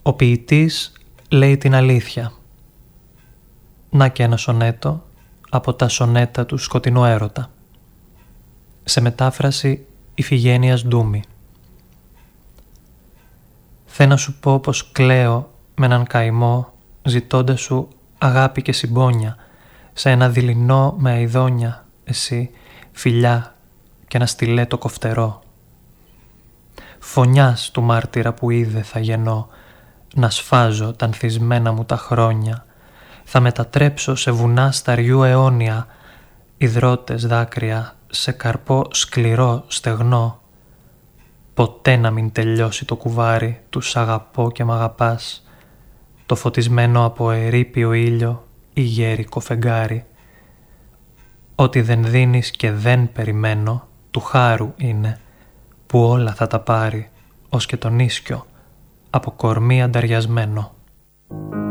Ο ποιητής λέει την αλήθεια. Να και ένα σονέτο από τα σονέτα του σκοτεινού έρωτα. Σε μετάφραση Ιφηγένειας Ντούμη. Θέλω να σου πω πως κλαίω με έναν καημό, ζητώντας σου αγάπη και συμπόνια, σε ένα δειλινό με αηδόνια, εσύ, φιλιά και ένα στιλέτο κοφτερό. Φωνιάς του μάρτυρα που είδε θα γεννώ, να σφάζω τα ανθισμένα μου τα χρόνια, θα μετατρέψω σε βουνά σταριού αιώνια, υδρότες δάκρυα σε καρπό σκληρό στεγνό. Ποτέ να μην τελειώσει το κουβάρι του σ' αγαπώ και μ' αγαπάς, το φωτισμένο από ερείπιο ήλιο ή γέρικο φεγγάρι. Ό,τι δεν δίνεις και δεν περιμένω, του χάρου είναι, που όλα θα τα πάρει, ως και τον ίσκιο, από κορμί ανταριασμένο.